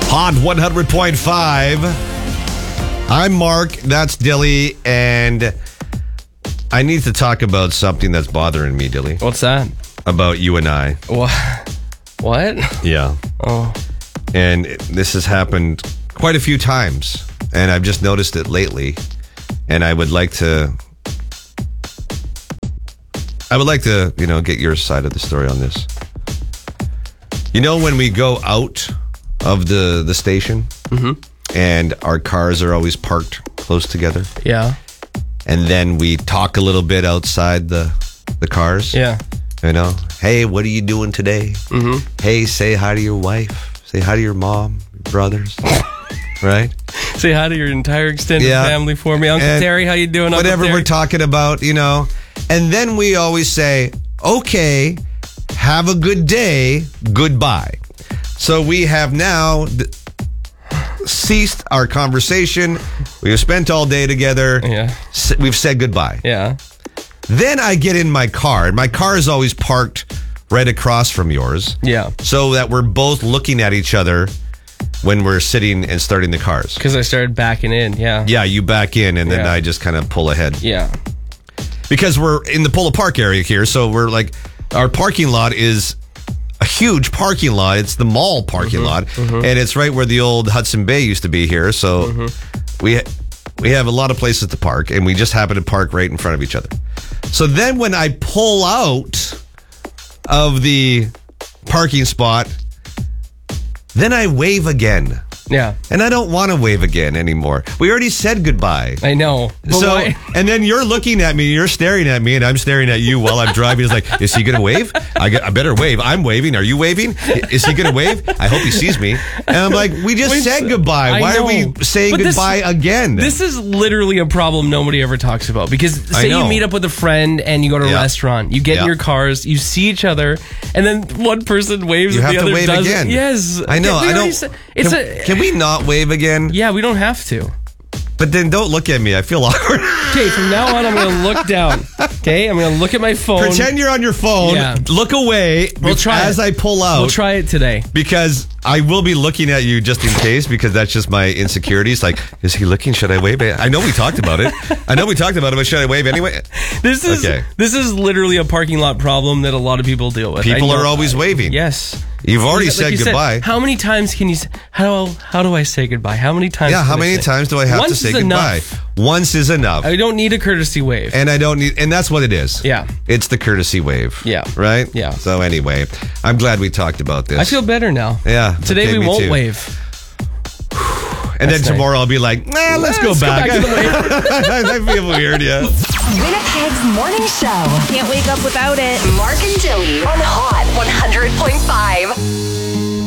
Hot 100.5. I'm Mark. That's Dilly. And I need to talk about something that's bothering me, Dilly. What's that? About you and I. What? Yeah. Oh. And this has happened quite a few times. And I've just noticed it lately. And I would like to, get your side of the story on this. You know, when we go out of the station and our cars are always parked close together. Yeah. And then we talk a little bit outside the cars. Yeah. You know, hey, what are you doing today? Mm-hmm. Hey, say hi to your wife. Say hi to your mom, your brothers. Right? Say hi to your entire extended family for me. Uncle Terry, how you doing? Whatever Uncle Terry? we're talking about, you know. And then we always say, okay, have a good day, goodbye. So we have now ceased our conversation. We have spent all day together. Yeah. We've said goodbye. Yeah. Then I get in my car, and my car is always parked right across from yours. Yeah. So that we're both looking at each other when we're sitting and starting the cars. Because I started backing in, yeah. Yeah, you back in, and then Yeah. I just kind of pull ahead. Yeah. Because we're in the Polo Park area here, so we're like, our parking lot is a huge parking lot. It's the mall parking lot, and it's right where the old Hudson Bay used to be here. So we have a lot of places to park, and we just happen to park right in front of each other. So then when I pull out of the parking spot, then I wave again. Yeah. And I don't want to wave again anymore. We already said goodbye. I know. But So, why? and then you're looking at me, you're staring at me, and I'm staring at you while I'm driving. It's like, is he going to wave? I better wave. I'm waving. Are you waving? Is he going to wave? I hope he sees me. And I'm like, we just said goodbye. I Why know. are we saying But goodbye again? This is literally a problem nobody ever talks about. Because say know. you meet up with a friend and you go to a Yeah. restaurant, you get in Yeah. your cars, you see each other, and then one person waves You and have the to other wave doesn't. again. Yes. I know. We I already don't. said- Can we not wave again? Yeah, we don't have to. But then don't look at me. I feel awkward. Okay, from now on, I'm going to look down. Okay, I'm going to look at my phone. Pretend you're on your phone. Yeah. Look away We'll try as it. I pull out. We'll try it today. Because I will be looking at you just in case, because that's just my insecurities. Like, is he looking? Should I wave? I know we talked about it. But should I wave anyway? This is Okay. this is literally a parking lot problem that a lot of people deal with. People I know- are always waving. Yes. You've already Like said you goodbye. How many times can you? How do I say goodbye? How many times? Yeah, can how I many say? times do I have Once to say is goodbye? enough. Once is enough. I don't need a courtesy wave. And that's what it is. Yeah. It's the courtesy wave. Yeah. Right? Yeah. So anyway, I'm glad we talked about this. I feel better now. Yeah. Today okay, we me won't too. wave. And then That's tomorrow I'll be like, let's go back. to the wave. I feel weird, yeah. Winnipeg's morning show. Can't wake up without it. Mark and Dilly on Hot 100.5.